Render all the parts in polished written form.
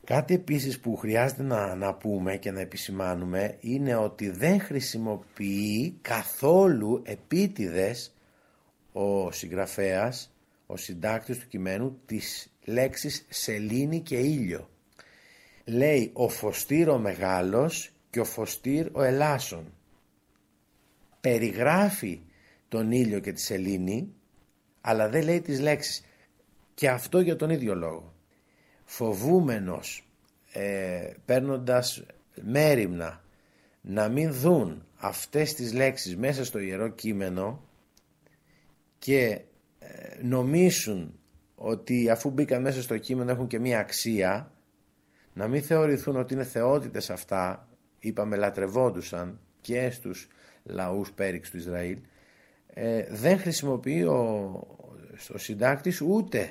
Κάτι επίσης που χρειάζεται να πούμε και να επισημάνουμε είναι ότι δεν χρησιμοποιεί καθόλου επίτηδες ο συγγραφέας, ο συντάκτης του κειμένου, τις λέξεις σελήνη και ήλιο. Λέει ο φωστήρ ο μεγάλος και ο φωστήρ ο ελάσσον. Περιγράφει τον ήλιο και τη σελήνη, αλλά δεν λέει τις λέξεις. Και αυτό για τον ίδιο λόγο. Φοβούμενος, παίρνοντας μέριμνα, να μην δουν αυτές τις λέξεις μέσα στο Ιερό Κείμενο και νομίσουν ότι αφού μπήκαν μέσα στο κείμενο έχουν και μία αξία, να μην θεωρηθούν ότι είναι θεότητες αυτά, είπαμε λατρευόντουσαν και στους λαούς πέριξ του Ισραήλ, δεν χρησιμοποιεί ο συντάκτης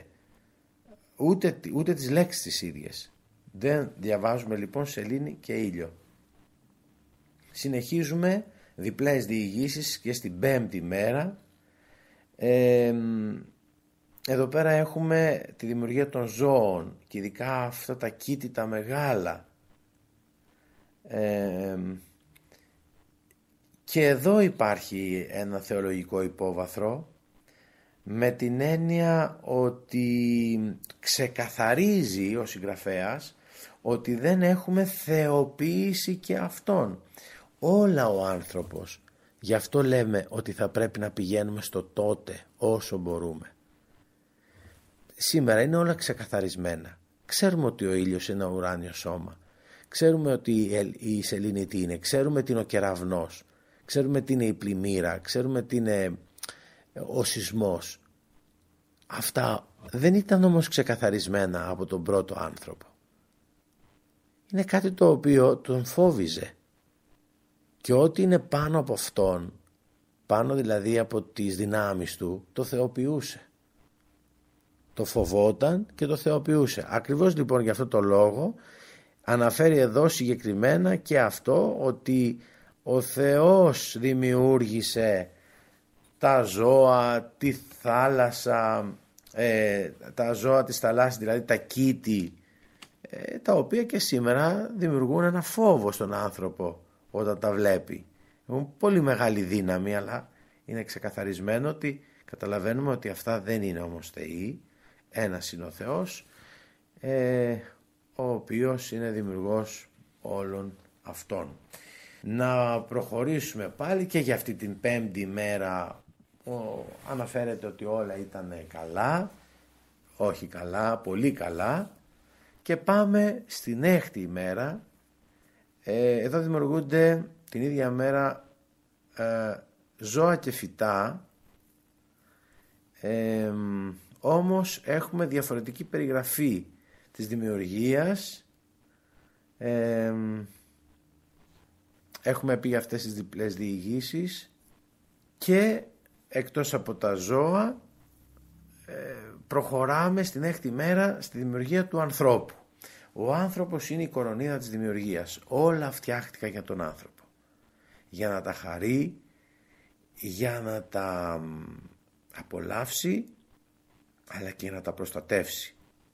ούτε τις λέξεις τις ίδιες. Δεν διαβάζουμε λοιπόν σελήνη και ήλιο. Συνεχίζουμε διπλές διηγήσεις και στην πέμπτη μέρα. Εδώ πέρα έχουμε τη δημιουργία των ζώων και ειδικά αυτά τα κήτητα μεγάλα. Και εδώ υπάρχει ένα θεολογικό υπόβαθρο, με την έννοια ότι ξεκαθαρίζει ο συγγραφέας ότι δεν έχουμε θεοποίηση και αυτόν. Όλα ο άνθρωπος. Γι' αυτό λέμε ότι θα πρέπει να πηγαίνουμε στο τότε όσο μπορούμε. Σήμερα είναι όλα ξεκαθαρισμένα. Ξέρουμε ότι ο ήλιος είναι ένα ουράνιο σώμα. Ξέρουμε ότι η σελήνη τι είναι. Ξέρουμε τι είναι ο κεραυνός. Ξέρουμε τι είναι η πλημμύρα. Ξέρουμε τι είναι ο σεισμός. Αυτά δεν ήταν όμως ξεκαθαρισμένα από τον πρώτο άνθρωπο. Είναι κάτι το οποίο τον φόβιζε. Και ό,τι είναι πάνω από αυτόν, πάνω δηλαδή από τις δυνάμεις του, το θεοποιούσε. Το φοβόταν και το θεοποιούσε. Ακριβώς λοιπόν για αυτό το λόγο αναφέρει εδώ συγκεκριμένα και αυτό, ότι ο Θεός δημιούργησε τα ζώα, τη θάλασσα, τα ζώα της θαλάσσης, δηλαδή τα κήτη, τα οποία και σήμερα δημιουργούν ένα φόβο στον άνθρωπο όταν τα βλέπει. Έχουν πολύ μεγάλη δύναμη, αλλά είναι ξεκαθαρισμένο ότι καταλαβαίνουμε ότι αυτά δεν είναι όμως θεοί. Ένας είναι ο Θεός, ο οποίος είναι δημιουργός όλων αυτών. Να προχωρήσουμε πάλι και για αυτή την πέμπτη μέρα. Αναφέρεται ότι όλα ήταν καλά, όχι καλά, πολύ καλά, και πάμε στην έκτη ημέρα. Εδώ δημιουργούνται την ίδια μέρα ζώα και φυτά, όμως έχουμε διαφορετική περιγραφή της δημιουργίας. Έχουμε πει αυτές τις διπλές διηγήσεις και εκτός από τα ζώα προχωράμε στην έκτη μέρα στη δημιουργία του ανθρώπου. Ο άνθρωπος είναι η κορονίδα της δημιουργίας. Όλα φτιάχτηκαν για τον άνθρωπο. Για να τα χαρεί, για να τα απολαύσει, αλλά και να τα προστατεύσει.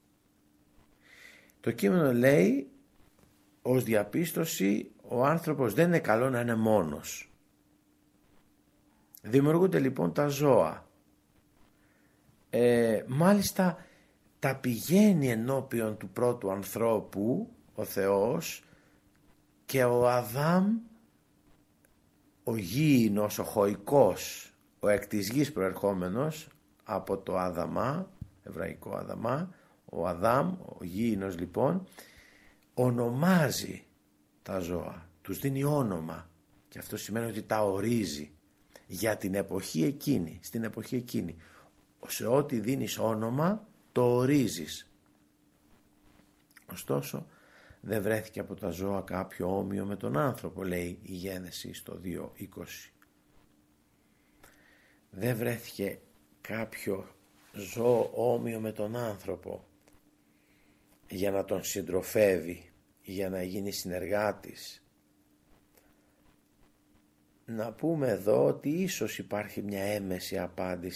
Το κείμενο λέει, ως διαπίστωση, ο άνθρωπος δεν είναι καλό να είναι μόνος. Δημιουργούνται λοιπόν τα ζώα. Μάλιστα τα πηγαίνει ενώπιον του πρώτου ανθρώπου ο Θεός, και ο Αδάμ, ο γήινος, ο χωικός, ο εκ της γης προερχόμενος από το Αδαμά, εβραϊκό Αδαμά, ο Αδάμ, ο γήινος λοιπόν, ονομάζει τα ζώα, τους δίνει όνομα, και αυτό σημαίνει ότι τα ορίζει για την εποχή εκείνη, στην εποχή εκείνη. Σε ό,τι δίνεις όνομα το ορίζεις. Ωστόσο δεν βρέθηκε από τα ζώα κάποιο όμοιο με τον άνθρωπο, λέει η Γένεση στο 2:20. Δεν βρέθηκε κάποιο ζώο όμοιο με τον άνθρωπο για να τον συντροφεύει, για να γίνει συνεργάτης. Να πούμε εδώ ότι ίσως υπάρχει μια έμεση απάντηση